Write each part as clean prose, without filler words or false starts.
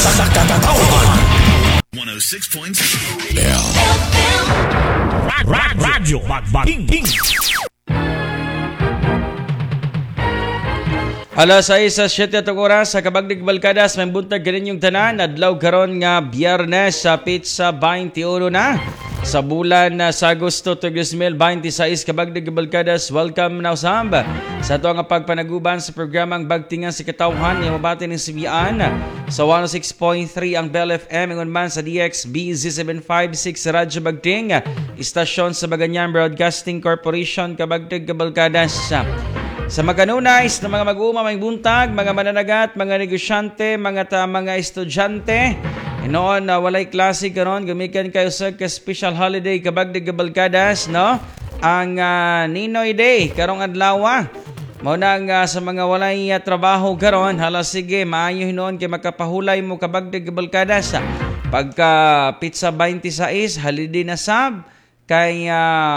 sa katatawahan. 106.7 Radyo Magbating. Alas 6:07 oras sa Kabagdig Balkadas, may buntag kaninyong tanan, adlaw karon nga Biyernes sa Pizza 21 na sa bulan sa Agosto 2026. Kabagdig Balkadas, welcome na usab sa ito nga pagpanaguban sa programang Bagtingan sa Katawhan yung mabati ng Sibian sa 106.3 ang Bell FM, ingon man sa DXB Z756 Radyo Bagting, istasyon sa Baganyan Broadcasting Corporation. Kabagdig Balkadas, sa mga kanunais na mga mag-uuma, may buntag, mga mananagat, mga negosyante, mga estudyante, noon walay klase karon, gumikan kayo sa special holiday Kabagdig Balkadas, no? Ang Ninoy Day karong adlaw. Mao nang sa mga walay trabaho karon, hala sige, maayo hinuon kay makapahulay mo Kabagdig Balkadas. Pagka Pizza 26 holiday na sab kay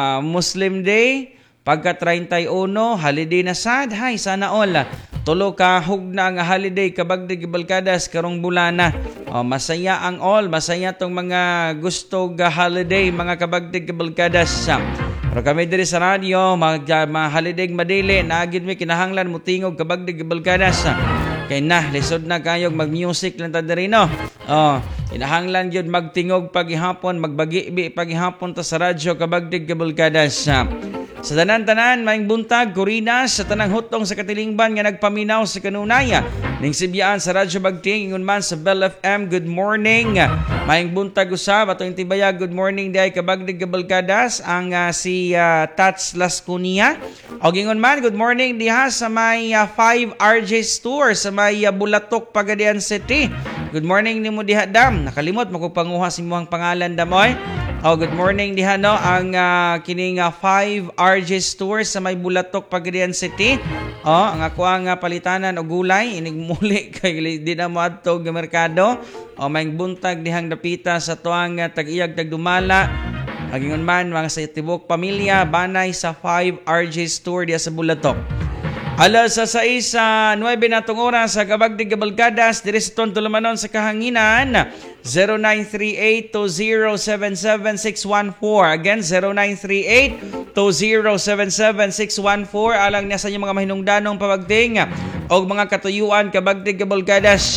Muslim Day. Pagka 31, holiday na sad. Hay, sana all. Tulo ka hugna ang holiday Kabagdig Balkadas karong bulana. Masaya ang all. Masaya tong mga gusto ga holiday mga Kabagdig Balkadas. Pero kami diri sa radyo, holiday madili. Naagid mi kinahanglan mutingog Kabagdig Balkadas. Kay lisod na kayog mag-music lang ta diri, no? Kinahanglan yun magtingog paghihapon, magbagi-bi paghihapon ta sa radyo Kabagdig Balkadas. Sa tanan-tanan, maing buntag, kurinas, sa tanang hutong sa katilingban nga nagpaminaw sa kanunaya. Ning sibyaan sa Radyo Bagting, ingon man sa Bell FM, good morning. Maing buntag usab, atong tibaya, good morning day Kabagdig Balkadas, ang si Tats Lascunia. O ingon man, good morning diha sa may 5 RJ Store, sa may Bulatok, Pagadian City. Good morning ni mo diha, Dam. Nakalimot, makupanguha si mo ang pangalan, Damoy. Good morning diha, no, ang kining 5 RJ Store sa may Bulatok, Pagadian City. Ang ako ang palitanan o gulay, inigmuli kay di na mo adto sa merkado. May buntag dihang dapita sa tuang tag-iyag tagdumala. Agingon man mga sa tibok pamilya banay sa 5 RJ Store diha sa Bulatok. Alas sa 6:09 na itong oras sa Kabagdig Balkadas, diri sa Tontulamanon sa Kahanginan, 0938-2077614. Again, 0938-2077614. Alang niya sa inyong mga mahinungdanong pabagting o mga katuyuan Kabagdig Balkadas.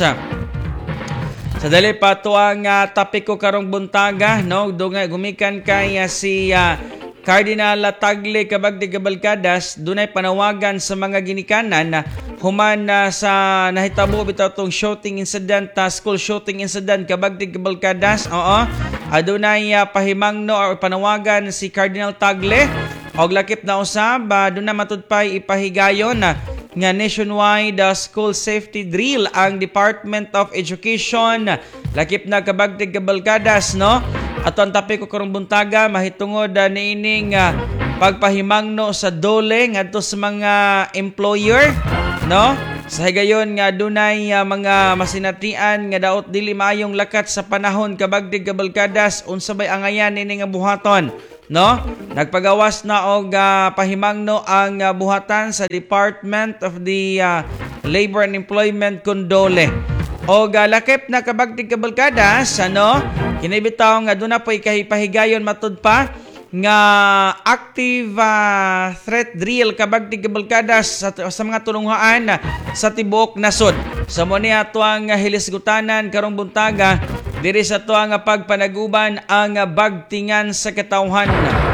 Sa dali pa ito ang topic ko karong buntaga, no? Gumikan kay si Cardinal Tagle Kabagdig Balkadas, dunay panawagan sa mga ginikanan human sa nahitabo bitaw tong shooting incident, school shooting incident Kabagdig Balkadas. Adunay pahimangno o panawagan si Cardinal Tagle og lakip na usab dunay matudpay ipahigayon nga nationwide school safety drill ang Department of Education. Lakip na Kabagdig Balkadas, no? Ato ang tapik ko karong buntaga, mahitungod niining pagpahimangno sa dole ngadto sa mga employer, no? Sa higayon nga dunay mga masinatian nga daot dili maayong lakat sa panahon Kabagdig Balkadas, unsa bay angayan nini nga buhaton, no? Nagpagawas na og pahimangno ang buhatan sa Department of the Labor and Employment kun dole. O lakip na Kabagdig Balkadas, ano? Kinibitaw nga doon na po ikahipahigayon matud pa nga active threat drill Kabagdig Balkadas sa mga tulunghaan sa tibuok nasod. Sa mo niya ito ang hilisgutanan karong buntaga, diri sa ito ang pagpanaguban ang Bagtingan sa Katawhan.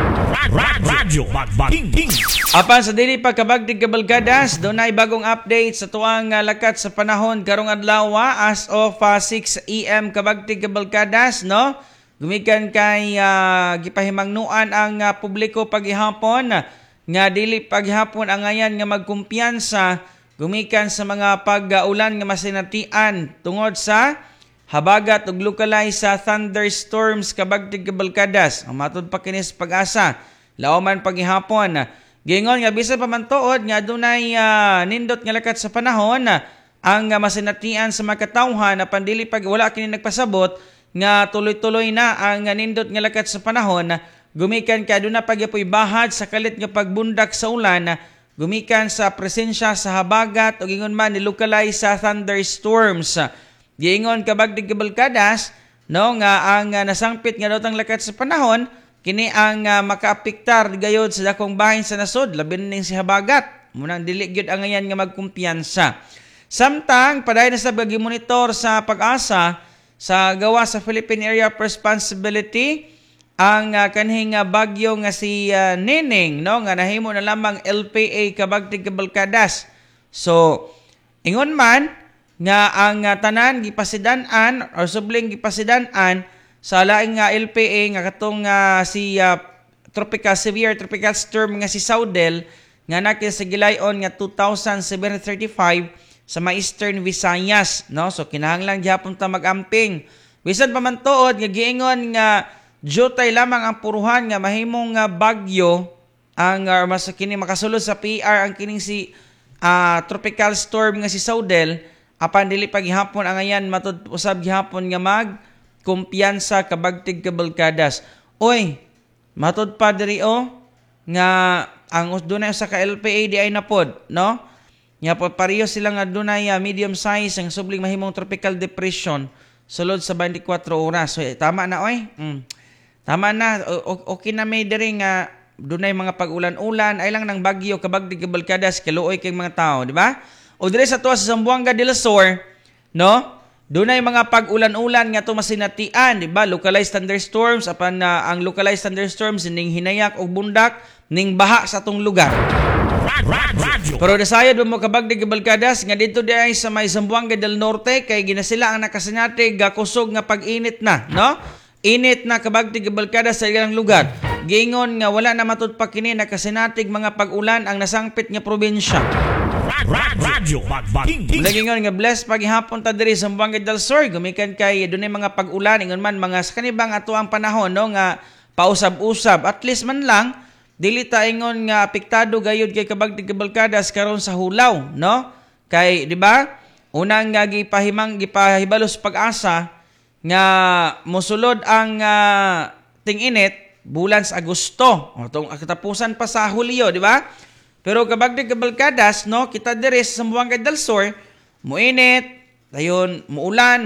Radyo Magbating. Apan sa dili pa Kabagdig Balkadas, doon ay bagong update sa tuang lakat sa panahon karong adlaw as of 6 AM Kabagdig Balkadas, no? Gumikan kay gipahimangnuan ang publiko paghihapon nga dili paghihapon ang ayan nga magkumpiyansa gumikan sa mga pag-ulan nga masinatian tungod sa habagat ug localized sa thunderstorms Kabagdig Balkadas. Ang matud pa kinis pag-asa laoman paghihapon. Gingon nga bisan pa man tuod nga adunay nindot nga lakat sa panahon ang masinatian sa mga katawhan na pandili pag wala kini nagpasabot nga tuloy-tuloy na ang nindot nga lakat sa panahon gumikan kay aduna pagyapoy bahad sa kalit nga pagbundak sa ulan gumikan sa presensya sa habagat o gingon man nilocalize sa thunderstorms. giingon kabagdig kabalkadas no nga ang nasangpit nga dotang lakat sa panahon kini ang makaapektar gayud sa dakong bahin sa nasod labi ning si habagat munang dili gyud ang ngayan nga magkumpiyansa. Samtang paday na sa pag-monitor sa pag-asa sa gawa sa Philippine Area of Responsibility ang kanhing bagyo nga si Nining no nga nahimo na lamang LPA kabagdig kabalkadas. So ingon man nga ang tanan gipasidan-an or subling gipasidan-an sa laing nga LPA nga katong si severe tropical storm nga si Saudel nga nakin sa gilayon nga 2,735 sa Eastern Visayas no. So kinahanglan gyapon ta mag-amping. Bisan pa man tuod nga giingon nga jutay lamang ang puruhan nga mahimong bagyo ang mas kini makasulod sa PR ang kining si tropical storm nga si Saudel apan dili pa gihapon ang ayan matud usab gihapon nga kumpiyansa kabagtig kabalkadas. Oy, matud pa diri nga ang dunay usa ka LPA di ay napod, no? Nya pareho sila nga dunay medium size ang subling mahimong tropical depression sulod sa 24 oras. So tama na oy. Tama na okay na may diri nga dunay mga pag-ulan-ulan ay lang nang bagyo kabagdig kabalkadas kaluoy kay mga tao, di ba? O dire sa tuwa sa Zamboanga del Sur, no? Dunay mga pag-ulan-ulan nga to masinatian, di ba? Localized thunderstorms apan ang localized thunderstorms ning hinayak og bundak ning baha sa atong lugar. Pero nasayod mo kabagdig kabalkadas nga dito di ay sa may Zamboanga del Norte kay ginasila ang nakasinati kusog nga pag-init na, no? Init na kabagdig kabalkadas sa ilang lugar. Giingon nga wala na matud pa kini nakasinatig mga pag-ulan ang nasangpit nga probinsya. Radyo Bagbagting. Nagingon nga blessed paghihapon ta diri sa Zamboanga del Sur gumikan kay dunay mga pag-ulan ingon man mga sa kanibang ato ang panahon no nga pausab-usab at least man lang dili ta ingon nga apektado gayud kay kabagdig kabalkadas karon sa hulaw no kay di ba unang nga gipahibalos pag-asa nga mosulod ang ting-init bulan sa Agosto o tong katapusan pa sa Hulyo di ba. Pero kabagdig kabalkadas, no, kita dire sa Zamboanga del Sur, muinit, dayon muulan,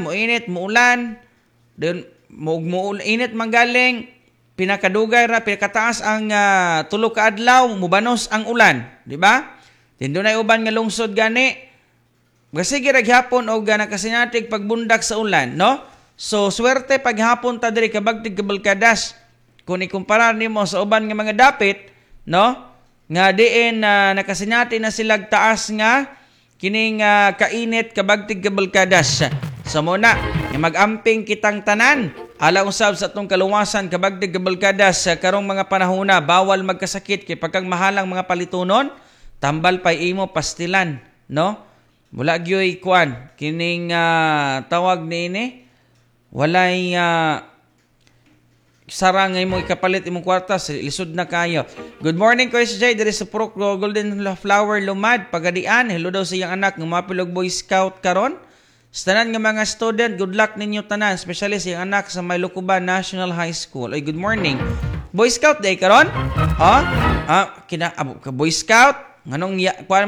dayon muulan manggaling, pinakadugay ra, pinakataas ang 3 ka adlaw, mubanos ang ulan, di ba? Dindo na uban nga lungsod gani. Sige ra gyapon og nakasinatig pagbundak sa ulan, no? So swerte paghapon ta dire kabagdig kabalkadas. Kung ikumpara nimo sa uban nga mga dapit, no? Nga diin nakasinyati na silag taas nga kining kainit kabagtig kabalkadas. Sa muna, mag-amping kitang tanan. Ala usab sa atong kaluwasan kabagtig kabalkadas karong mga panahona bawal magkasakit kay pagkang mahalang mga palitunon, tambal pay imo pastilan, no? Mula gyoy kuan kining tawag niini walay sarang ngay mo ikapalit imong kwarta lisod na kayo. Good morning Kuya Jay diri sa Purok Golden Flower Lumad Pagadian. Hello daw sa iyang anak nga mapilog Boy Scout karon. Sa tanan nga mga student, good luck ninyo tanan, especially sa iyang anak sa May Lukuban National High School. Ay good morning. Boy Scout day karon? Boy Scout nganong